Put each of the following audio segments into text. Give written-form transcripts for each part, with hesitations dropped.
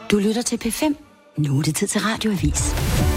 Du lytter til P5. Nu er det tid til Radioavis.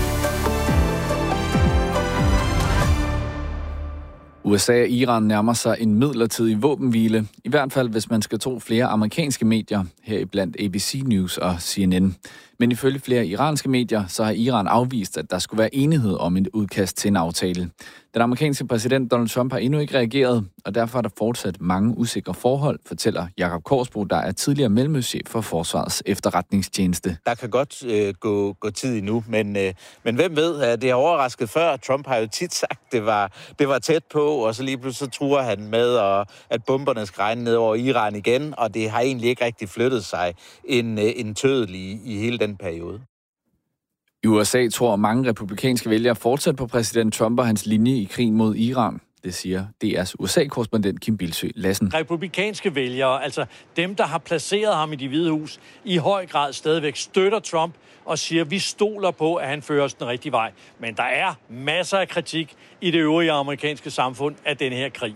USA og Iran nærmer sig en midlertidig våbenhvile, i hvert fald hvis man skal tro flere amerikanske medier, heriblandt ABC News og CNN. Men ifølge flere iranske medier, så har Iran afvist, at der skulle være enighed om et udkast til en aftale. Den amerikanske præsident Donald Trump har endnu ikke reageret, og derfor er der fortsat mange usikre forhold, fortæller Jakob Korsbro, der er tidligere mellemøstchef for Forsvarets efterretningstjeneste. Der kan godt gå tid endnu, men hvem ved, det har overrasket før. Trump har jo tit sagt, det var tæt på, og så lige pludselig truer han med, at bomberne skal regne ned over Iran igen, og det har egentlig ikke rigtig flyttet sig en tøddel i hele den periode. I USA tror mange republikanske vælgere fortsat på præsident Trump og hans linje i krigen mod Iran. Det siger DR's USA-korrespondent Kim Bilsø Lassen. Republikanske vælgere, altså dem, der har placeret ham i Det Hvide Hus, i høj grad stadigvæk støtter Trump og siger, at vi stoler på, at han fører os den rigtige vej. Men der er masser af kritik i det øvrige amerikanske samfund af denne her krig.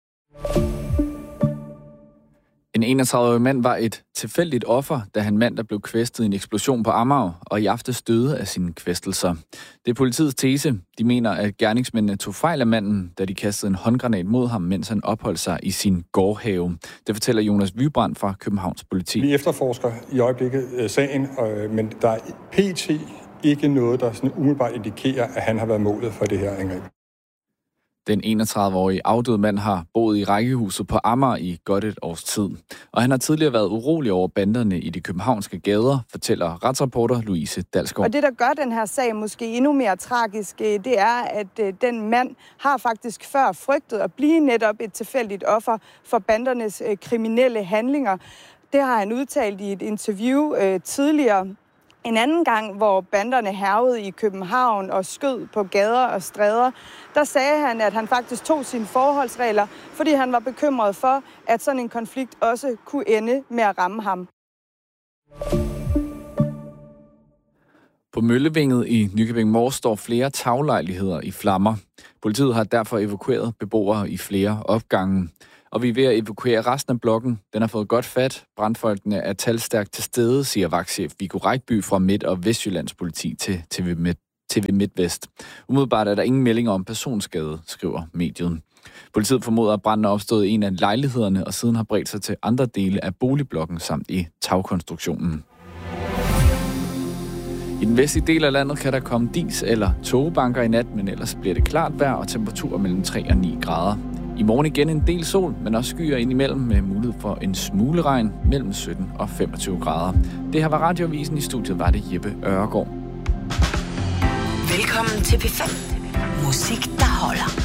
En 31-årig mand var et tilfældigt offer, da han mandag blev kvæstet i en eksplosion på Amager, og i aftes døde af sine kvæstelser. Det er politiets tese. De mener, at gerningsmændene tog fejl af manden, da de kastede en håndgranat mod ham, mens han opholdt sig i sin gårdhave. Det fortæller Jonas Vybrand fra Københavns Politi. Vi efterforsker i øjeblikket sagen, men der er pt. Ikke noget, der sådan umiddelbart indikerer, at han har været målet for det her angreb. Den 31-årige afdøde mand har boet i rækkehuset på Amager i godt et års tid. Og han har tidligere været urolig over banderne i de københavnske gader, fortæller retsreporter Louise Dalsgaard. Og det, der gør den her sag måske endnu mere tragisk, det er, at den mand har faktisk før frygtet at blive netop et tilfældigt offer for bandernes kriminelle handlinger. Det har han udtalt i et interview tidligere. En anden gang, hvor banderne hærgede i København og skød på gader og stræder, der sagde han, at han faktisk tog sine forholdsregler, fordi han var bekymret for, at sådan en konflikt også kunne ende med at ramme ham. På Møllevinget i Nykøbing Mors står flere taglejligheder i flammer. Politiet har derfor evakueret beboere i flere opgange. Og vi er ved at evakuere resten af blokken. Den har fået godt fat. Brandfolkene er talstærkt til stede, siger vagtchef Viggo Rækby fra Midt- og Vestjyllands politi til TV MidtVest. Umiddelbart er der ingen meldinger om personskade, skriver mediet. Politiet formoder, at branden er opstået i en af lejlighederne, og siden har bredt sig til andre dele af boligblokken samt i tagkonstruktionen. I den vestlige del af landet kan der komme dis- eller tågebanker i nat, men ellers bliver det klart vejr og temperaturer mellem 3 og 9 grader. I morgen igen en del sol, men også skyer indimellem med mulighed for en smule regn mellem 17 og 25 grader. Det her var Radioavisen. I studiet var det Jeppe Øregård. Velkommen til P5. Musik, der holder.